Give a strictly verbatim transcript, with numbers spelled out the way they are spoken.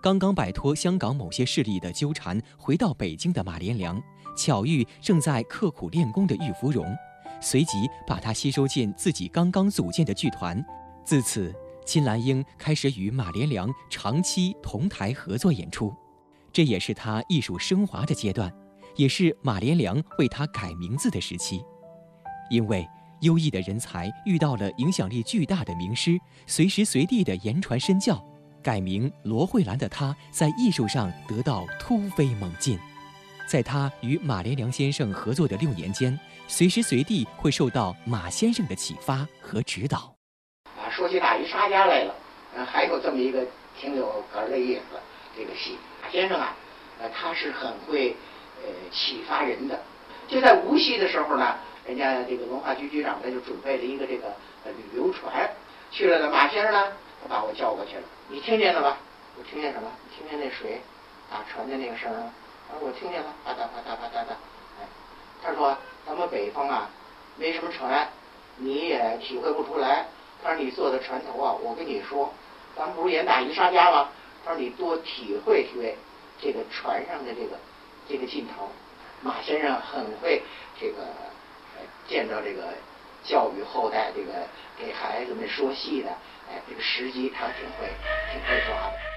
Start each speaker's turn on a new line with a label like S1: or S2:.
S1: 刚刚摆脱香港某些势力的纠缠，回到北京的马连良，巧遇正在刻苦练功的郁芙蓉，随即把她吸收进自己刚刚组建的剧团。自此，金兰英开始与马连良长期同台合作演出，这也是他艺术升华的阶段，也是马连良为他改名字的时期。因为优异的人才遇到了影响力巨大的名师，随时随地的言传身教，改名罗慧兰的他在艺术上得到突飞猛进。在他与马连良先生合作的六年间，随时随地会受到马先生的启发和指导。
S2: 啊，说起大鱼沙家来了，呃，还有这么一个挺有个的意思，这个戏，马先生啊，呃，他是很会呃启发人的。就在无锡的时候呢，人家这个文化局局长呢就准备了一个这个呃旅游船，去了呢，马先生呢，他把我叫过去了，你听见了吧？我听见什么？你听见那水打船的那个声啊？啊，我听见了，啪嗒啪嗒啪嗒的。哎，他说咱们北方啊，没什么船，你也体会不出来。他说你坐在船头啊，我跟你说，咱们不是演大鱼沙家吗？他说你多体会体会这个船上的这个这个劲头。马先生很会这个呃见到这个教育后代，这个给孩子们说戏的，哎，这个时机他挺会挺会抓的。